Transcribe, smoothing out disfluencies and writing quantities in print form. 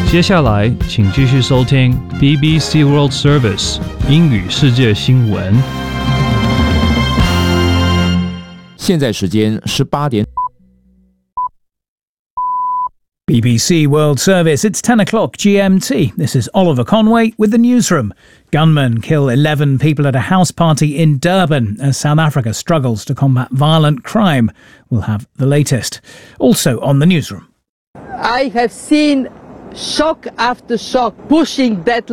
接下来，请继续收听 BBC World Service 英语世界新闻。 现在时间18点。 BBC World Service, it's 10 o'clock GMT. This is Oliver Conway with the newsroom. Gunmen kill 11 people at a house party in Durban as South Africa struggles to combat violent crime. We'll have the latest. Also on the newsroom. I have seen shock after shock pushing deadly